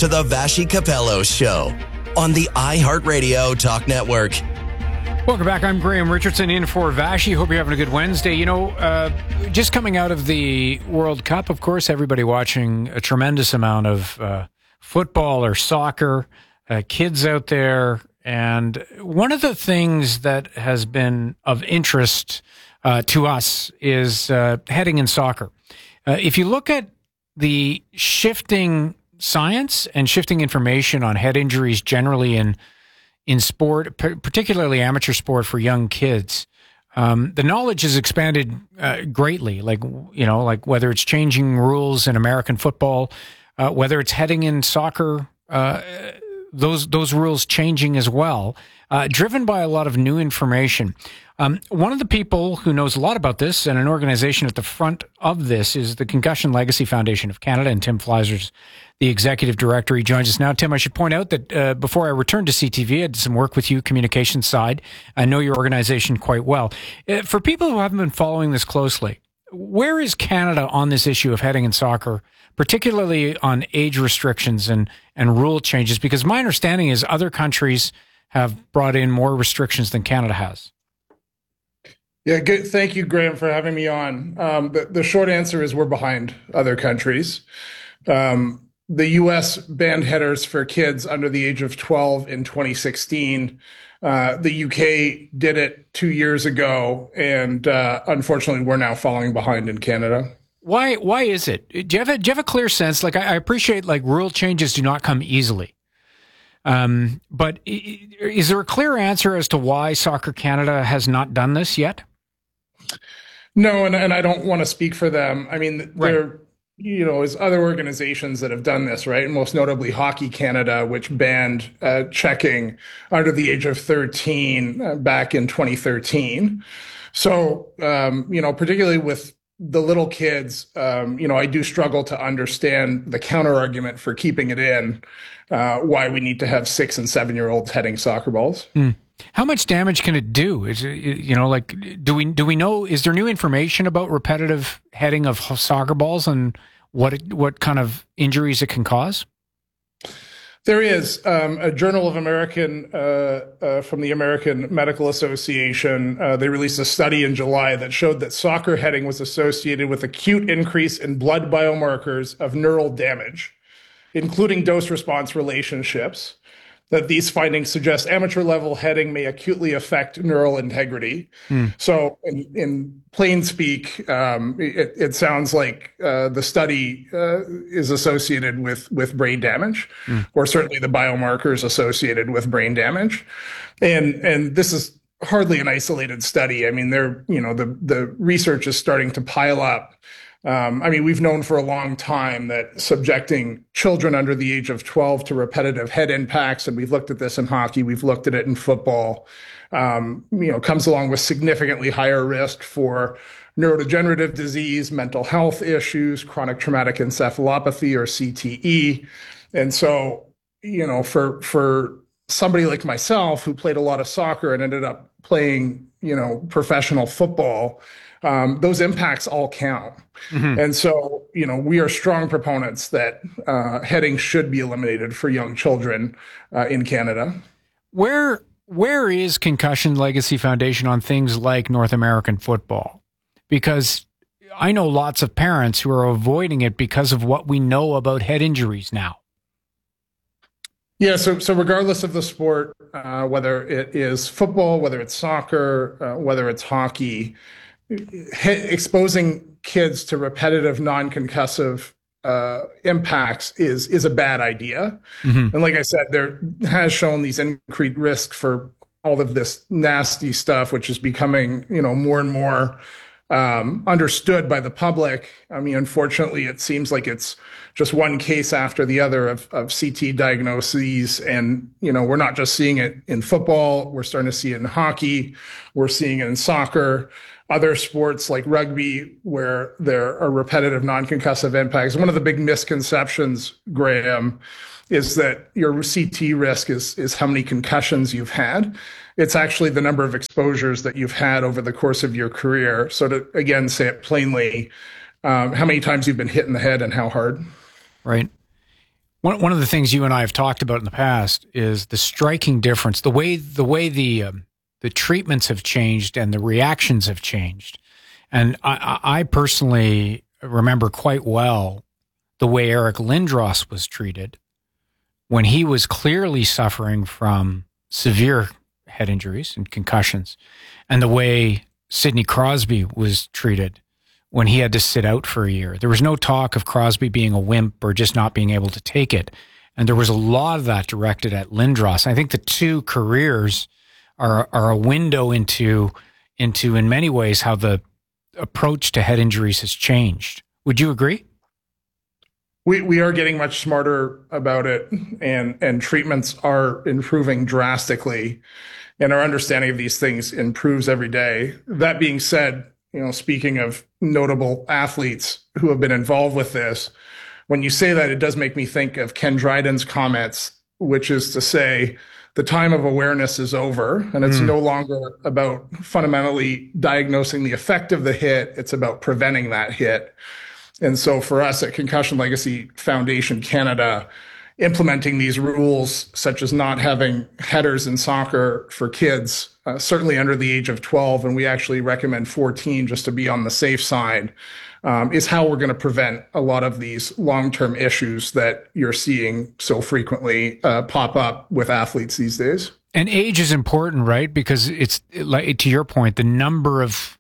to the Vassy Capello Show on the iHeartRadio Talk Network. Welcome back. I'm Graham Richardson in for Vassy. Hope you're having a good Wednesday. You know, just coming out of the World Cup, of course, everybody watching a tremendous amount of football or soccer, kids out there. And one of the things that has been of interest to us is heading in soccer. If you look at the shifting science and shifting information on head injuries generally in sport, particularly amateur sport for young kids, the knowledge has expanded greatly. Like whether it's changing rules in American football, whether it's heading in soccer, those rules changing as well, driven by a lot of new information. One of the people who knows a lot about this and an organization at the front of this is the Concussion Legacy Foundation of Canada, and Tim Fleiser's the executive director. He joins us now. Tim, I should point out that before I returned to CTV, I did some work with you, communications side. I know your organization quite well. For people who haven't been following this closely, where is Canada on this issue of heading in soccer, particularly on age restrictions and rule changes? Because my understanding is other countries have brought in more restrictions than Canada has. Yeah, good. Thank you, Graham, for having me on. The short answer is we're behind other countries. The U.S. banned headers for kids under the age of 12 in 2016. The U.K. did it 2 years ago, and unfortunately, we're now falling behind in Canada. Why is it? Do you have a clear sense? Like, I appreciate rule changes do not come easily. But is there a clear answer as to why Soccer Canada has not done this yet? No, and I don't want to speak for them. I mean, there, is other organizations that have done this, right? And most notably Hockey Canada, which banned checking under the age of 13 back in 2013. So, particularly with the little kids, I do struggle to understand the counter argument for keeping it in, why we need to have 6 and 7 year olds heading soccer balls. How much damage can it do? Is do we know? Is there new information about repetitive heading of soccer balls and what kind of injuries it can cause? There is a Journal of American from the American Medical Association. They released a study in July that showed that soccer heading was associated with acute increase in blood biomarkers of neural damage, including dose-response relationships. That these findings suggest amateur-level heading may acutely affect neural integrity. So, in plain speak, it sounds like the study is associated with brain damage, or certainly the biomarkers associated with brain damage. And this is hardly an isolated study. I mean, the research is starting to pile up. We've known for a long time that subjecting children under the age of 12 to repetitive head impacts, and we've looked at this in hockey, we've looked at it in football, comes along with significantly higher risk for neurodegenerative disease, mental health issues, chronic traumatic encephalopathy, or CTE. And so, for somebody like myself who played a lot of soccer and ended up playing, professional football, those impacts all count. And so, we are strong proponents that heading should be eliminated for young children in Canada. Where is Concussion Legacy Foundation on things like North American football? Because I know lots of parents who are avoiding it because of what we know about head injuries now. Yeah, so regardless of the sport, whether it is football, whether it's soccer, whether it's hockey, exposing kids to repetitive non-concussive impacts is a bad idea. And like I said, there has shown these increased risk for all of this nasty stuff, which is becoming, more and more understood by the public. I mean, unfortunately, it seems like it's just one case after the other of CT diagnoses. And, we're not just seeing it in football. We're starting to see it in hockey. We're seeing it in soccer. Other sports like rugby, where there are repetitive non-concussive impacts. One of the big misconceptions, Graham, is that your CT risk is how many concussions you've had. It's actually the number of exposures that you've had over the course of your career. So to, again, say it plainly, how many times you've been hit in the head and how hard. Right. One of the things you and I have talked about in the past is the striking difference, the way the treatments have changed and the reactions have changed. And I personally remember quite well the way Eric Lindros was treated when he was clearly suffering from severe head injuries and concussions, and the way Sidney Crosby was treated when he had to sit out for a year. There was no talk of Crosby being a wimp or just not being able to take it. And there was a lot of that directed at Lindros. I think the two careers are a window into in many ways how the approach to head injuries has changed. Would you agree? We are getting much smarter about it, and treatments are improving drastically, and our understanding of these things improves every day. That being said, speaking of notable athletes who have been involved with this, when you say that, it does make me think of Ken Dryden's comments, which is to say the time of awareness is over, and it's no longer about fundamentally diagnosing the effect of the hit. It's about preventing that hit. And so for us at Concussion Legacy Foundation Canada, implementing these rules, such as not having headers in soccer for kids, certainly under the age of 12, and we actually recommend 14 just to be on the safe side, is how we're going to prevent a lot of these long-term issues that you're seeing so frequently pop up with athletes these days. And age is important, right? Because it's, like, to your point, the number of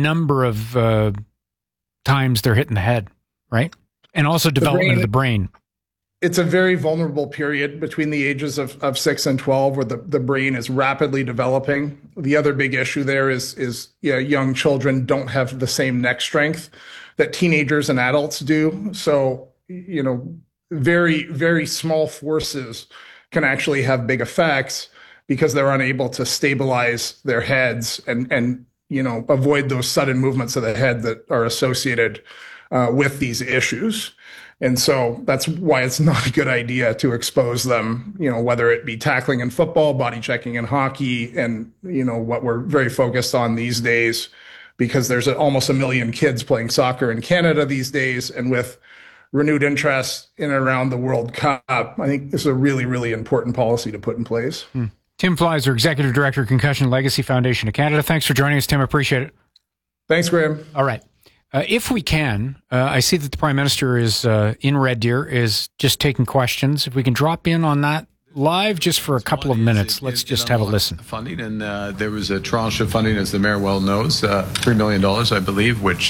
times they're hitting the head, right? And also development of the brain. It's a very vulnerable period between the ages of 6 and 12 where the brain is rapidly developing. The other big issue there is young children don't have the same neck strength that teenagers and adults do. So, very, very small forces can actually have big effects because they're unable to stabilize their heads and avoid those sudden movements of the head that are associated with these issues. And so that's why it's not a good idea to expose them, whether it be tackling in football, body checking in hockey, and, what we're very focused on these days, because there's almost 1 million kids playing soccer in Canada these days. And with renewed interest in and around the World Cup, I think this is a really, really important policy to put in place. Tim Fleiser, Executive Director, Concussion Legacy Foundation of Canada. Thanks for joining us, Tim. Appreciate it. Thanks, Graham. All right. If we can, I see that the Prime Minister is in Red Deer, is just taking questions. If we can drop in on that live just for a couple of minutes, let's just have a listen. Funding, and there was a tranche of funding, as the Mayor well knows, $3 million, I believe, which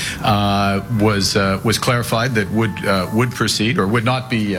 was clarified that would proceed or would not be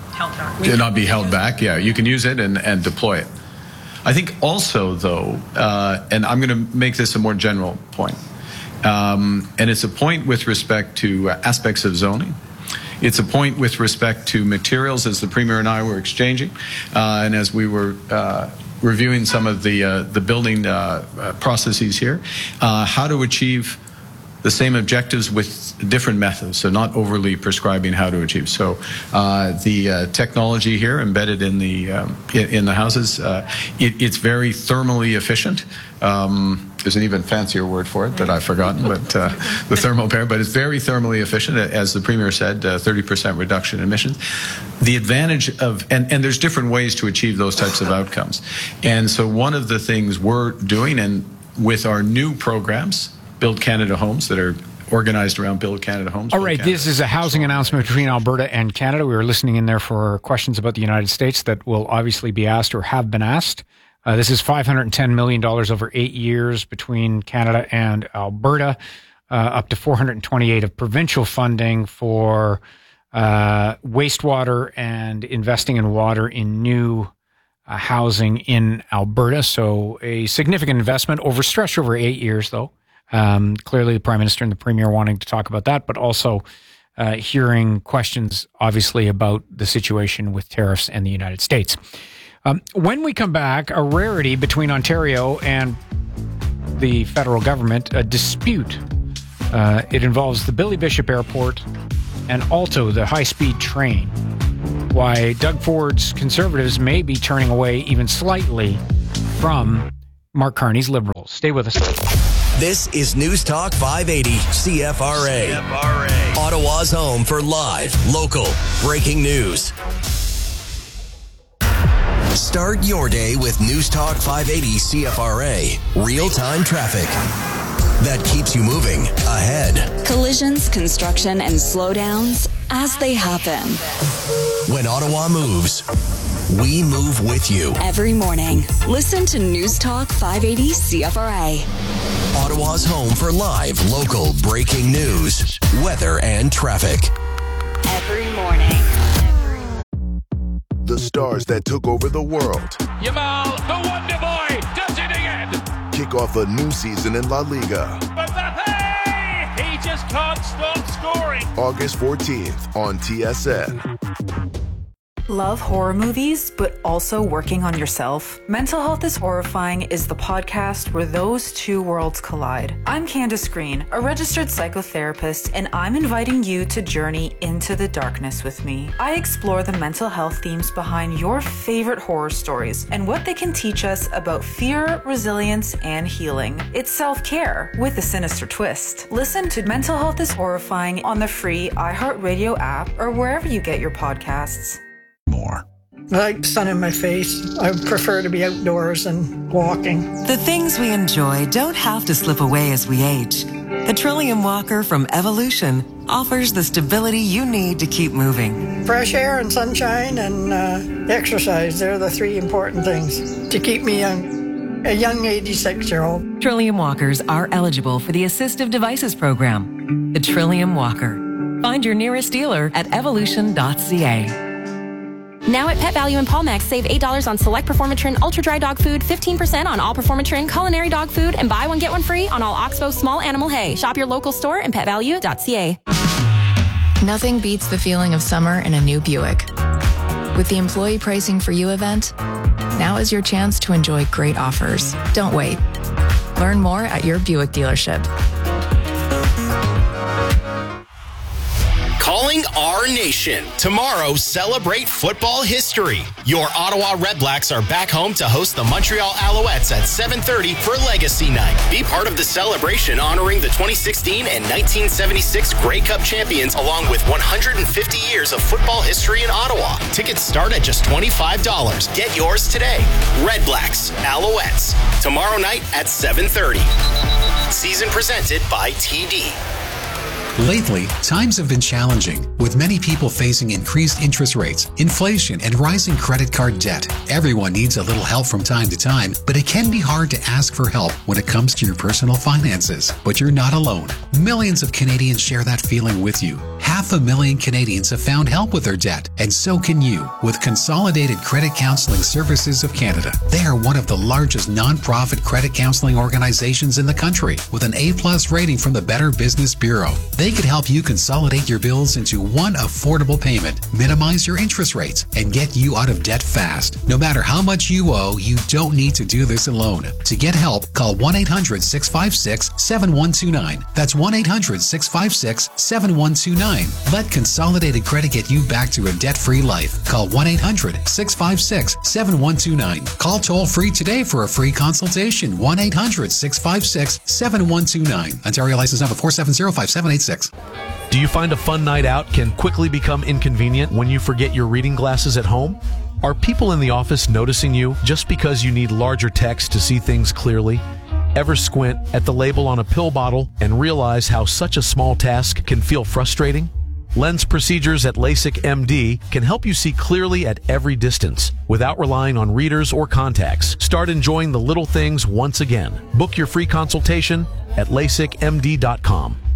held back. Yeah, you can use it and deploy it. I think also, though, and I'm going to make this a more general point, and it's a point with respect to aspects of zoning. It's a point with respect to materials, as the Premier and I were exchanging, and as we were reviewing some of the building processes here, how to achieve the same objectives with different methods, so not overly prescribing how to achieve. So the technology here embedded in the houses, it's very thermally efficient. There's an even fancier word for it that I've forgotten, but the thermal pair, but it's very thermally efficient, as the Premier said, 30% reduction in emissions. The advantage of, and there's different ways to achieve those types of outcomes. And so one of the things we're doing, and with our new programs, Build Canada Homes, that are organized around Build Canada Homes. All right, this is a housing announcement between Alberta and Canada. We were listening in there for questions about the United States that will obviously be asked or have been asked. This is $510 million over 8 years between Canada and Alberta, up to $428 of provincial funding for wastewater and investing in water in new housing in Alberta. So a significant investment stretched over 8 years, though. Clearly, the Prime Minister and the Premier wanting to talk about that, but also hearing questions, obviously, about the situation with tariffs and the United States. When we come back, a rarity between Ontario and the federal government, a dispute. It involves the Billy Bishop Airport and Alto, the high-speed train. Why Doug Ford's Conservatives may be turning away even slightly from Mark Carney's Liberals. Stay with us. This is News Talk 580 CFRA. Ottawa's home for live, local, breaking news. Start your day with News Talk 580 CFRA. Real-time traffic that keeps you moving ahead. Collisions, construction, and slowdowns as they happen. When Ottawa moves, we move with you. Every morning, listen to News Talk 580 CFRA. Ottawa's home for live, local breaking news, weather, and traffic. Every morning. The stars that took over the world. Yamal, the Wonder Boy, does it again. Kick off a new season in La Liga. Mbappe, he just can't stop scoring. August 14th on TSN. Love horror movies, but also working on yourself? Mental Health is Horrifying is the podcast where those two worlds collide. I'm Candace Green, a registered psychotherapist, and I'm inviting you to journey into the darkness with me. I explore the mental health themes behind your favorite horror stories and what they can teach us about fear, resilience, and healing. It's self-care with a sinister twist. Listen to Mental Health is Horrifying on the free iHeartRadio app or wherever you get your podcasts. More. I like the sun in my face. I prefer to be outdoors and walking. The things we enjoy don't have to slip away as we age. The Trillium Walker from Evolution offers the stability you need to keep moving. Fresh air and sunshine and exercise, they're the three important things to keep me young. A young 86-year-old. Trillium Walkers are eligible for the Assistive Devices Program. The Trillium Walker. Find your nearest dealer at evolution.ca. Now at Pet Value and Paulmex, save $8 on select Performatrin Ultra Dry Dog Food, 15% on all Performatrin Culinary Dog Food, and buy one, get one free on all Oxbow Small Animal Hay. Shop your local store and petvalue.ca. Nothing beats the feeling of summer in a new Buick. With the Employee Pricing for You event, now is your chance to enjoy great offers. Don't wait. Learn more at your Buick dealership. Calling our nation. Tomorrow, celebrate football history. Your Ottawa Redblacks are back home to host the Montreal Alouettes at 7:30 for Legacy Night. Be part of the celebration honoring the 2016 and 1976 Grey Cup champions along with 150 years of football history in Ottawa. Tickets start at just $25. Get yours today. Redblacks, Alouettes. Tomorrow night at 7:30. Season presented by TD. Lately, times have been challenging, with many people facing increased interest rates, inflation, and rising credit card debt. Everyone needs a little help from time to time, but it can be hard to ask for help when it comes to your personal finances. But you're not alone. Millions of Canadians share that feeling with you. 500,000 Canadians have found help with their debt, and so can you with Consolidated Credit Counseling Services of Canada. They are one of the largest non-profit credit counseling organizations in the country, with an A+ rating from the Better Business Bureau. They could help you consolidate your bills into one affordable payment, minimize your interest rates, and get you out of debt fast. No matter how much you owe, you don't need to do this alone. To get help, call 1-800-656-7129. That's 1-800-656-7129. Let Consolidated Credit get you back to a debt-free life. Call 1-800-656-7129. Call toll-free today for a free consultation. 1-800-656-7129. Ontario license number 4705786. Do you find a fun night out can quickly become inconvenient when you forget your reading glasses at home? Are people in the office noticing you just because you need larger text to see things clearly? Ever squint at the label on a pill bottle and realize how such a small task can feel frustrating? Lens procedures at LASIK MD can help you see clearly at every distance without relying on readers or contacts. Start enjoying the little things once again. Book your free consultation at LASIKMD.com.